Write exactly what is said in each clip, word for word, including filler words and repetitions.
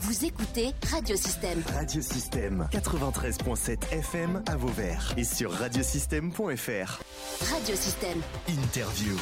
Vous écoutez Radiosystème. Radiosystème quatre-vingt-treize virgule sept F M à Vauvert et sur radiosystème point f r. Radiosystème. Interview.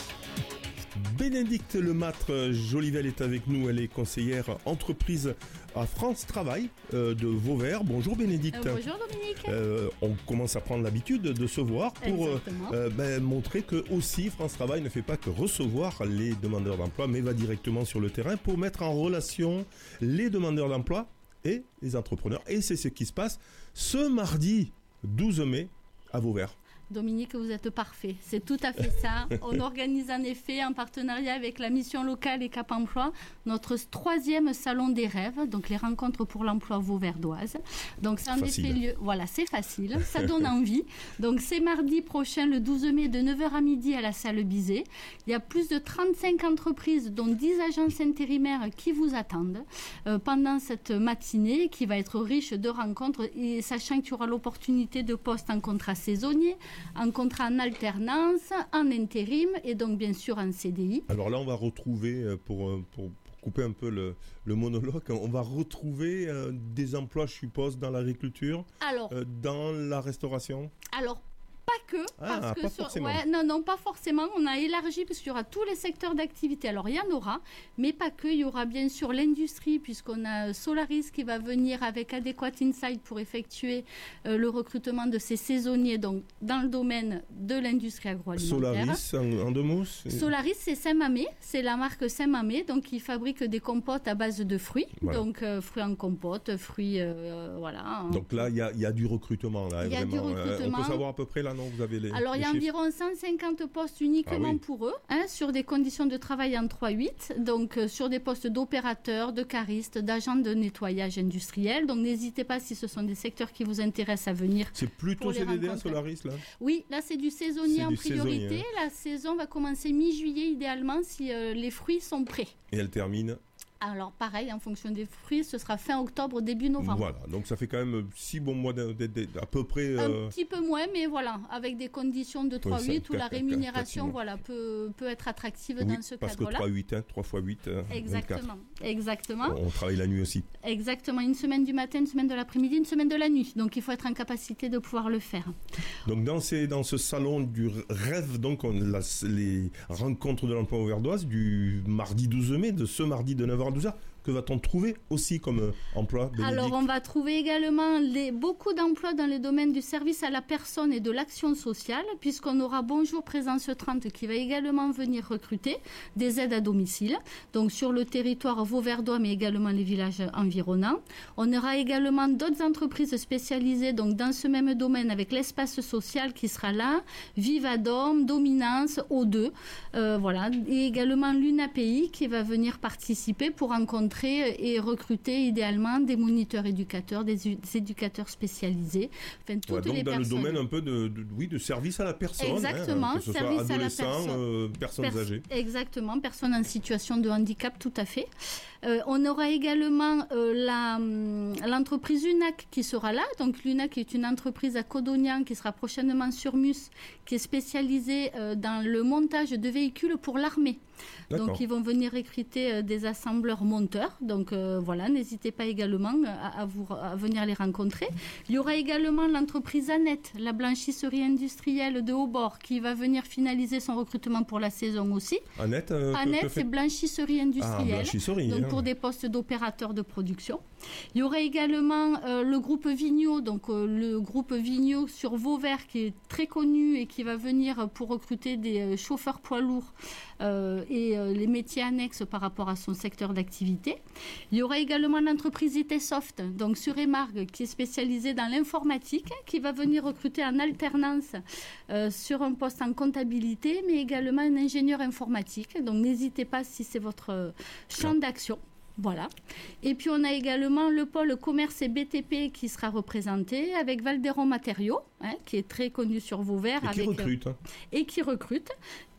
Bénédicte Lemâtre Jolivel est avec nous, elle est conseillère entreprise à France Travail euh, de Vauvert. Bonjour Bénédicte. Euh, bonjour Dominique. Euh, on commence à prendre l'habitude de se voir pour euh, euh, ben, montrer que aussi France Travail ne fait pas que recevoir les demandeurs d'emploi, mais va directement sur le terrain pour mettre en relation les demandeurs d'emploi et les entrepreneurs. Et c'est ce qui se passe ce mardi douze mai à Vauvert. Dominique, vous êtes parfait. C'est tout à fait ça. On organise en effet, en partenariat avec la mission locale et Cap Emploi, notre troisième salon des rêves, donc les rencontres pour l'emploi vauverdoise. Donc c'est en facile. effet lieu. Voilà, c'est facile, ça donne envie. Donc c'est mardi prochain, le douze mai, de neuf heures à midi à la salle Bizet. Il y a plus de trente-cinq entreprises, dont dix agences intérimaires qui vous attendent euh, pendant cette matinée, qui va être riche de rencontres, et sachant qu'il y aura l'opportunité de postes en contrat saisonnier, en contrat en alternance, en intérim et donc bien sûr en C D I. Alors là, on va retrouver, pour, pour, pour couper un peu le, le monologue, on va retrouver euh, des emplois, je suppose, dans l'agriculture, Alors, euh, dans la restauration. Alors, pas que, Ah, parce que pas sur, forcément. ouais, non, non, pas forcément. On a élargi parce qu'il y aura tous les secteurs d'activité. Alors, il y en aura, mais pas que. Il y aura bien sûr l'industrie, puisqu'on a Solaris qui va venir avec Adequate Insight pour effectuer euh, le recrutement de ces saisonniers, donc dans le domaine de l'industrie agroalimentaire. Solaris, en, en deux mots c'est... Solaris, c'est Saint-Mamé, c'est la marque Saint-Mamé, donc ils fabriquent des compotes à base de fruits, Voilà. donc euh, fruits en compote, fruits, euh, voilà. Donc là, il y a, y a du recrutement. Là, Il y a vraiment. du recrutement. Euh, on peut savoir à peu près, là, non, vous avez les Alors, les il y a chiffres. environ cent cinquante postes uniquement Ah oui. pour eux, hein, sur des conditions de travail en trois huit, donc euh, sur des postes d'opérateurs, de caristes, d'agents de nettoyage industriel. Donc, n'hésitez pas, si ce sont des secteurs qui vous intéressent, à venir. C'est plutôt pour les C D D à rencontrer. Solaris, là. Oui, là, c'est du saisonnier C'est en du priorité. saisonnier, La saison va commencer mi-juillet, idéalement, si euh, les fruits sont prêts. Et elle termine. Alors, pareil, en fonction des fruits, ce sera fin octobre, début novembre. Voilà, donc ça fait quand même six bons mois de, de, de, à peu près. Euh... Un petit peu moins, mais voilà, avec des conditions de trois huit ça, où la quatre, rémunération quatre, voilà, peut, peut être attractive oui, dans ce parce cadre-là. que trois huit, hein, trois fois huit, euh, Exactement, vingt-quatre. exactement. On travaille la nuit aussi. Exactement, une semaine du matin, une semaine de l'après-midi, une semaine de la nuit. Donc il faut être en capacité de pouvoir le faire. Donc dans, ces, dans ce salon du rêve, donc on, la, les rencontres de l'emploi auverdoise du mardi douze mai, de ce mardi de neuf heures à douze heures, que va-t-on trouver aussi comme euh, emploi, Bénédicte? Alors on va trouver également les, beaucoup d'emplois dans les domaines du service à la personne et de l'action sociale, puisqu'on aura Bonjour Présence trente qui va également venir recruter des aides à domicile, donc sur le territoire vauverdois mais également les villages environnants. On aura également d'autres entreprises spécialisées donc dans ce même domaine avec l'espace social qui sera là, Vivadom, Dominance, O deux, euh, voilà, et également l'UNAPI qui va venir participer pour rencontrer et recruter idéalement des moniteurs éducateurs, des, des éducateurs spécialisés, enfin toutes Ouais, donc les dans personnes. le domaine un peu de, de, oui, de service à la personne. Exactement, hein, que ce service soit à la adolescents, personne. euh, personnes Pers- âgées. Exactement, personnes en situation de handicap, tout à fait. Euh, on aura également euh, la, hum, l'entreprise U N A C qui sera là. Donc l'U N A C est une entreprise à Codognan qui sera prochainement sur Mus, qui est spécialisée euh, dans le montage de véhicules pour l'armée. D'accord. Donc ils vont venir recruter euh, des assembleurs monteurs. Donc euh, voilà, n'hésitez pas également à, à, vous, à venir les rencontrer. Il y aura également l'entreprise Annette, la blanchisserie industrielle de Haut-Bord, qui va venir finaliser son recrutement pour la saison aussi. Annette, euh, Annette, que fait... c'est blanchisserie Ah, industrielle. blanchisserie. Donc hein. pour des postes d'opérateurs de production. Il y aura également euh, le groupe Vigneault, donc euh, le groupe Vigneault sur Vauvert qui est très connu et qui va venir pour recruter des euh, chauffeurs poids lourds euh, et euh, les métiers annexes par rapport à son secteur d'activité. Il y aura également l'entreprise I T Soft, donc sur Émargues, qui est spécialisée dans l'informatique, qui va venir recruter en alternance euh, sur un poste en comptabilité, mais également un ingénieur informatique. Donc n'hésitez pas si c'est votre euh, champ d'action. Voilà. Et puis on a également le pôle commerce et B T P qui sera représenté avec Valderon Matériaux, hein, qui est très connu sur Vauvert. Et qui avec, recrute. Hein. Et qui recrute.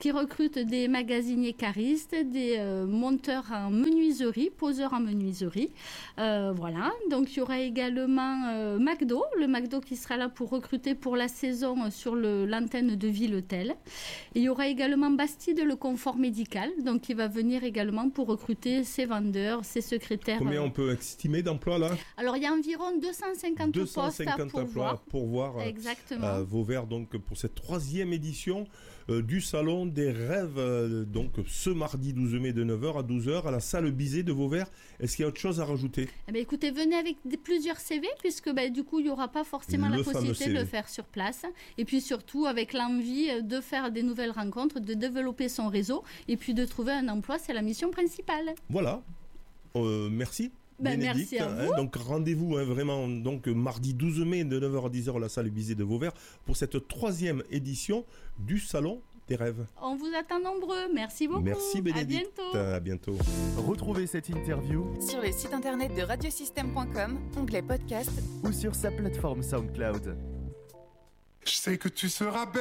qui recrute des magasiniers caristes, des euh, monteurs en menuiserie, poseurs en menuiserie. Euh, voilà, donc il y aura également euh, McDo, le McDo qui sera là pour recruter pour la saison sur le, l'antenne de Villetel. Et il y aura également Bastide, le confort médical, donc qui va venir également pour recruter ses vendeurs, ses secrétaires. Combien on peut estimer d'emplois là ? Alors il y a environ deux cent cinquante, deux cent cinquante postes à pourvoir. emplois à pourvoir. Exactement. Euh, Vauvert, donc pour cette troisième édition euh, du Salon des Rêves, euh, donc ce mardi douze mai de neuf heures à douze heures à la salle Bizet de Vauvert. Est-ce qu'il y a autre chose à rajouter ? Eh bien, écoutez, venez avec des, plusieurs C V, puisque ben, du coup, il n'y aura pas forcément Le la possibilité fameux C V. de le faire sur place. Et puis surtout, avec l'envie de faire des nouvelles rencontres, de développer son réseau, et puis de trouver un emploi, c'est la mission principale. Voilà. Euh, merci. Ben, Bénédicte, merci à vous. Hein, donc rendez-vous hein, vraiment donc mardi douze mai de neuf heures à dix heures à la salle Bizet de Vauvert pour cette troisième édition du Salon des Rêves. On vous attend nombreux. Merci beaucoup. Merci Bénédicte. À bientôt. À bientôt. Retrouvez cette interview Sur le site internet de radiosystème point com, onglet podcast. ou sur sa plateforme SoundCloud. Je sais que tu seras belle.